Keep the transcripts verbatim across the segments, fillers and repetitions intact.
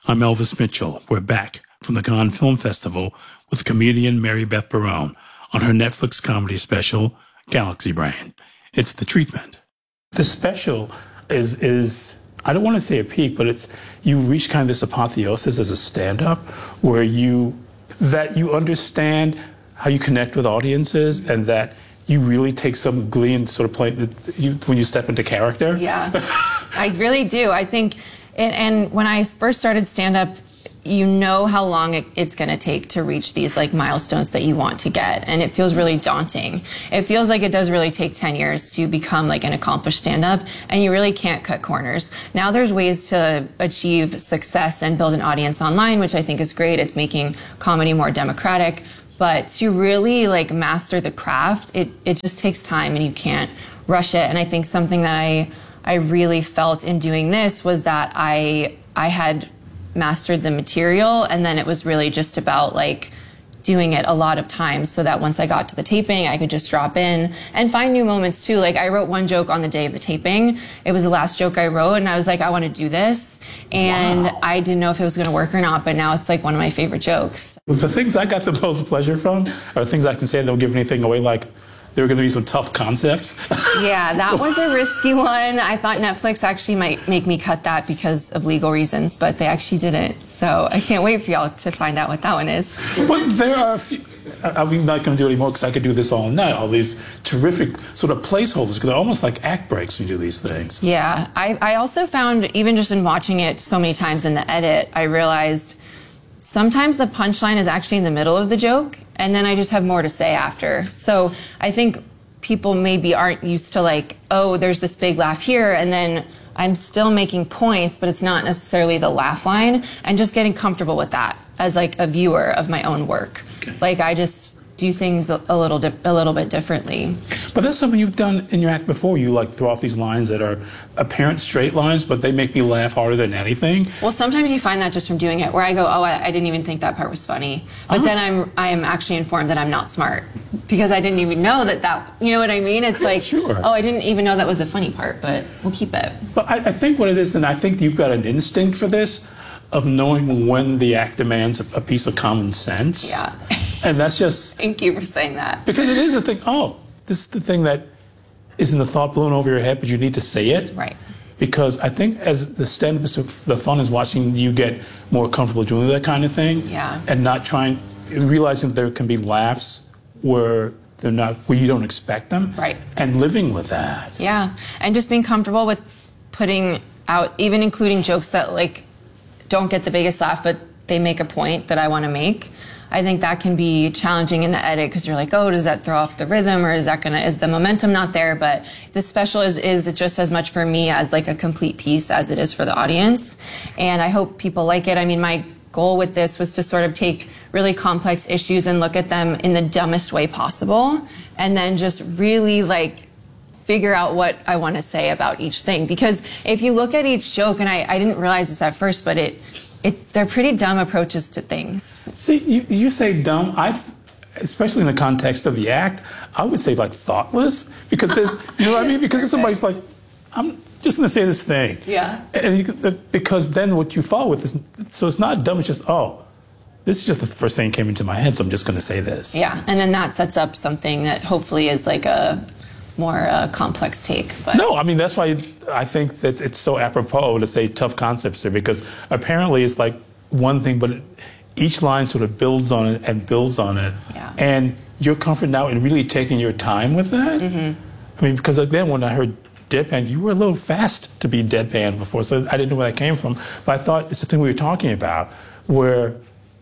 I'm Elvis Mitchell. We're back from the Cannes Film Festival with comedian Mary Beth Barone on her Netflix comedy special, Galaxy Brain. It's The Treatment. The special is, is I don't want to say a peak, but it's, you reach kind of this apotheosis as a stand-up where you, that you understand how you connect with audiences and that you really take some glee in sort of playing you, when you step into character. Yeah, I really do. I think, and, and when I first started stand-up, you know how long it, it's going to take to reach these like milestones that you want to get, and it feels really daunting. It feels like it does really take ten years to become like an accomplished stand-up, and you really can't cut corners. Now there's ways to achieve success and build an audience online, which I think is great. It's making comedy more democratic. But to really like master the craft, it, it just takes time and you can't rush it. And I think something that I I really felt in doing this was that I I had mastered the material, and then it was really just about like doing it a lot of times so that once I got to the taping, I could just drop in and find new moments too. Like I wrote one joke on the day of the taping. It was the last joke I wrote, and I was like, I want to do this. And wow. I didn't know if it was going to work or not, but now it's like one of my favorite jokes. The things I got the most pleasure from are things I can say that don't give anything away, like there were going to be some tough concepts. Yeah, that was a risky one. I thought Netflix actually might make me cut that because of legal reasons, but they actually didn't. So I can't wait for y'all to find out what that one is. But there are a few, I'm not going to do it anymore because I could do this all night, all these terrific sort of placeholders, because they're almost like act breaks when you do these things. Yeah, I, I also found, even just in watching it so many times in the edit, I realized sometimes the punchline is actually in the middle of the joke, and then I just have more to say after. So I think people maybe aren't used to like, oh, there's this big laugh here, and then I'm still making points, but it's not necessarily the laugh line, and just getting comfortable with that as like a viewer of my own work. Okay. Like I just do things a, a little a little bit differently. But that's something you've done in your act before. You like throw off these lines that are apparent straight lines, but they make me laugh harder than anything. Well, sometimes you find that just from doing it, where I go, oh, I, I didn't even think that part was funny. But uh-huh. then I'm I am actually informed that I'm not smart because I didn't even know that that, you know what I mean? It's like, sure. Oh, I didn't even know that was the funny part, but we'll keep it. But I, I think what it is, and I think you've got an instinct for this, of knowing when the act demands a, a piece of common sense. Yeah. And that's just... Thank you for saying that. Because it is a thing, oh, this is the thing that isn't the thought blown over your head, but you need to say it. Right. Because I think as the stand-up, the fun is watching you get more comfortable doing that kind of thing. Yeah. And not trying, realizing that there can be laughs where they're not, where you don't expect them. Right. And living with that. Yeah. And just being comfortable with putting out, even including jokes that like don't get the biggest laugh, but they make a point that I want to make. I think that can be challenging in the edit because you're like, oh, does that throw off the rhythm, or is that gonna, is the momentum not there? But this special is, is just as much for me as like a complete piece as it is for the audience. And I hope people like it. I mean, my goal with this was to sort of take really complex issues and look at them in the dumbest way possible, and then just really like figure out what I want to say about each thing. Because if you look at each joke, and I, I didn't realize this at first, but it, it they're pretty dumb approaches to things. See, you, you say dumb, I, especially in the context of the act, I would say like thoughtless, because there's, you know what I mean? Because somebody's like, I'm just going to say this thing. Yeah. And you, because then what you follow with is, so it's not dumb, it's just, oh, this is just the first thing that came into my head, so I'm just going to say this. Yeah, and then that sets up something that hopefully is like a more uh, complex take. But. No, I mean, that's why I think that it's so apropos to say tough concepts there, because apparently it's like one thing, but it, each line sort of builds on it and builds on it. Yeah. And you're comfortable now in really taking your time with that. Mm-hmm. I mean, because like then when I heard deadpan, you were a little fast to be deadpan before, so I didn't know where that came from. But I thought it's the thing we were talking about, where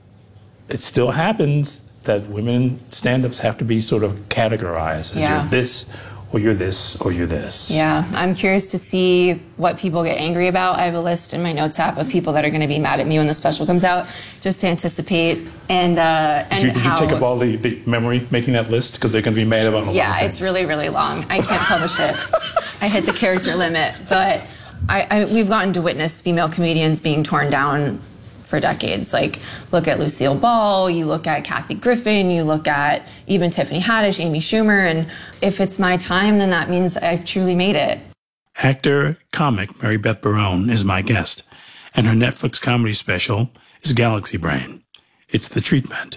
it still happens that women in stand-ups have to be sort of categorized as yeah. you're this, or you're this, or you're this. Yeah, I'm curious to see what people get angry about. I have a list in my notes app of people that are going to be mad at me when the special comes out, just to anticipate. And uh, and did you, did how, you take up all the, the memory making that list? Because they're going to be mad about a lot yeah, of things. it's really, really long. I can't publish it. I hit the character limit. But I, I, we've gotten to witness female comedians being torn down for decades. Like, look at Lucille Ball, you look at Kathy Griffin, you look at even Tiffany Haddish, Amy Schumer, and if it's my time, then that means I've truly made it. Actor, comic Mary Beth Barone is my guest. and her Netflix comedy special is Galaxy Brain. It's The Treatment.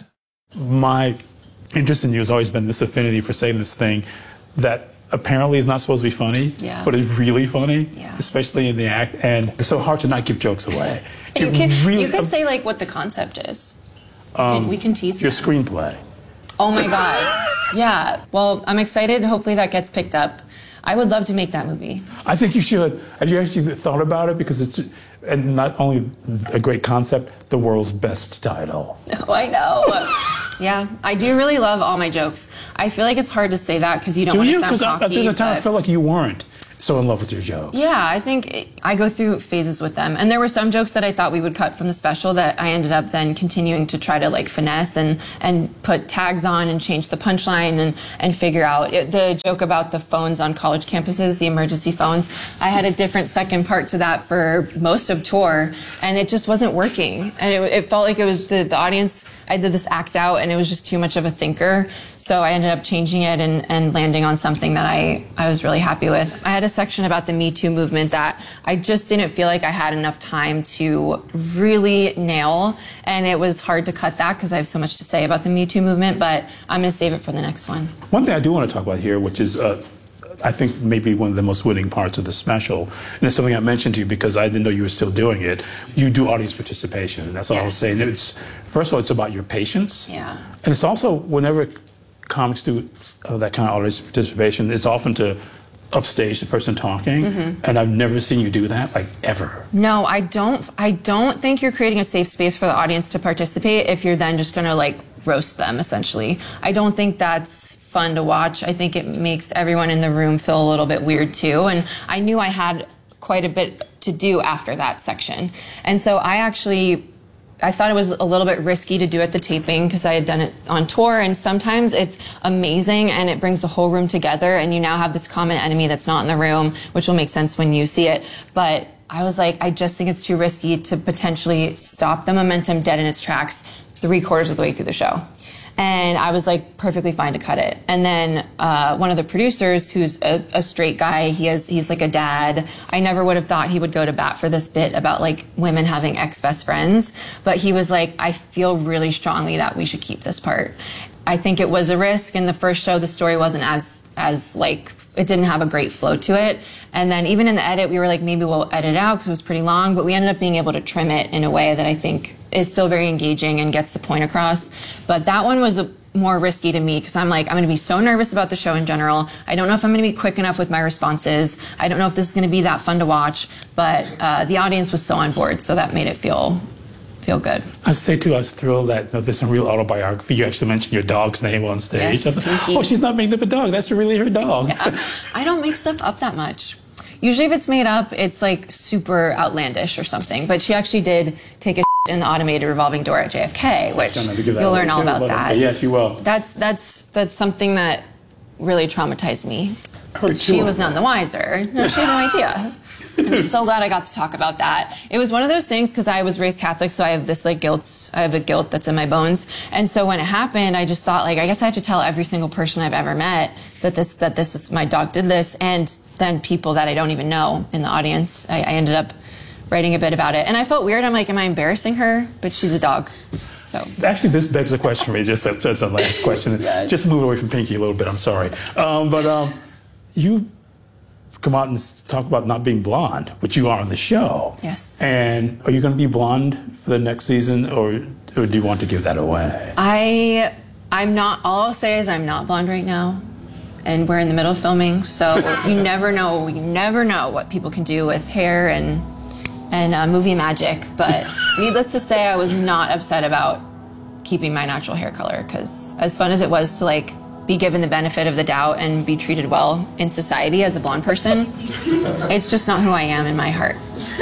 My interest in you has always been this affinity for saying this thing that apparently is not supposed to be funny, yeah. but it's really funny, yeah. especially in the act, and it's so hard to not give jokes away. You can, really, you can say like what the concept is. Um, we can tease your that. screenplay. Oh my God. Yeah. Well, I'm excited. Hopefully that gets picked up. I would love to make that movie. I think you should. Have you actually thought about it? Because it's and not only a great concept, the world's best title. Oh, I know. Yeah, I do really love all my jokes. I feel like it's hard to say that because you don't do want you? to sound cocky. There's a time but... I felt like you weren't so in love with your jokes. Yeah, I think it, I go through phases with them. And there were some jokes that I thought we would cut from the special that I ended up then continuing to try to like finesse and, and put tags on and change the punchline and, and figure out. It, the joke about the phones on college campuses, the emergency phones, I had a different second part to that for most of tour, and it just wasn't working. And it, it felt like it was the, the audience, I did this act out, and it was just too much of a thinker. So I ended up changing it and, and landing on something that I, I was really happy with. I had a section about the Me Too movement that I just didn't feel like I had enough time to really nail. And it was hard to cut that because I have so much to say about the Me Too movement, but I'm going to save it for the next one. One thing I do want to talk about here, which is uh, I think maybe one of the most winning parts of the special, and it's something I mentioned to you because I didn't know you were still doing it. You do audience participation, and that's all yes. I was saying. It's, first of all, it's about your patience. Yeah. And it's also, whenever comics do uh, that kind of audience participation, it's often to upstage the person talking, mm-hmm. and I've never seen you do that, like, ever. No, I don't. I don't think you're creating a safe space for the audience to participate if you're then just going to, like, roast them, essentially. I don't think that's fun to watch. I think it makes everyone in the room feel a little bit weird, too, and I knew I had quite a bit to do after that section. And so I actually... I thought it was a little bit risky to do at the taping because I had done it on tour, and sometimes it's amazing and it brings the whole room together and you now have this common enemy that's not in the room, which will make sense when you see it. But I was like, I just think it's too risky to potentially stop the momentum dead in its tracks three quarters of the way through the show. And I was like perfectly fine to cut it. And then uh, one of the producers, who's a, a straight guy, he has he's like a dad. I never would have thought he would go to bat for this bit about like women having ex-best friends. But he was like, I feel really strongly that we should keep this part. I think it was a risk. In the first show, the story wasn't as as like, it didn't have a great flow to it. And then even in the edit, we were like, maybe we'll edit it out because it was pretty long. But we ended up being able to trim it in a way that I think is still very engaging and gets the point across. But that one was a, more risky to me because I'm like, I'm going to be so nervous about the show in general. I don't know if I'm going to be quick enough with my responses. I don't know if this is going to be that fun to watch. But uh, the audience was so on board, so that made it feel feel good. I say too, I was thrilled that you know, there's some real autobiography. You actually mentioned your dog's name on stage. Yes, oh, she's not making up a dog. That's really her dog. Yeah. I don't make stuff up that much. Usually if it's made up, it's like super outlandish or something. But she actually did take a in the automated revolving door at J F K, which you'll learn all about that. Yes, you will. That's that's that's something that really traumatized me. She was none the wiser. No, she had no idea. I'm so glad I got to talk about that. It was one of those things because I was raised Catholic, so I have this like guilt. I have a guilt that's in my bones. And so when it happened, I just thought like, I guess I have to tell every single person I've ever met that this that this is my dog did this, and then people that I don't even know in the audience. I, I ended up writing a bit about it, and I felt weird. I'm like, am I embarrassing her? But she's a dog, so. Actually, this begs a question for me. Just as, as a last question, yeah. Just to move away from Pinky a little bit. I'm sorry, um, but um, you come out and talk about not being blonde, which you are on the show. Yes. And are you going to be blonde for the next season, or or do you want to give that away? I I'm not. All I'll say is I'm not blonde right now. And we're in the middle of filming, so you never know. You never know what people can do with hair and and uh, movie magic. But needless to say, I was not upset about keeping my natural hair color because as fun as it was to like be given the benefit of the doubt and be treated well in society as a blonde person, it's just not who I am in my heart.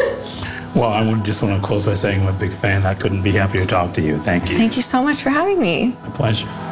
Well, I just want to close by saying I'm a big fan. I couldn't be happier to talk to you. Thank you. Thank you so much for having me. A pleasure.